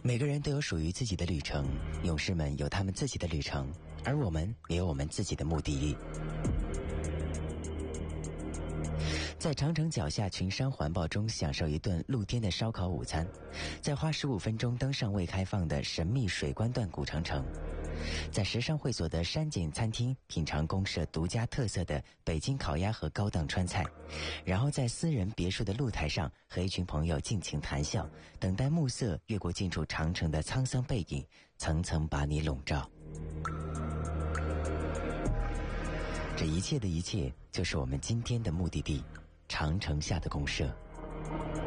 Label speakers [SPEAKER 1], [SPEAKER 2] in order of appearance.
[SPEAKER 1] 每个人都有属于自己的旅程，勇士们有他们自己的旅程，而我们也有我们自己的目的地。在长城脚下群山环抱中享受一顿露天的烧烤午餐，再花15分钟登上未开放的神秘水关段古长城，在时尚会所的山景餐厅品尝公社独家特色的北京烤鸭和高档川菜，然后在私人别墅的露台上和一群朋友尽情谈笑，等待暮色越过近处长城的沧桑背影，层层把你笼罩。这一切的一切，就是我们今天的目的地——长城下的公社。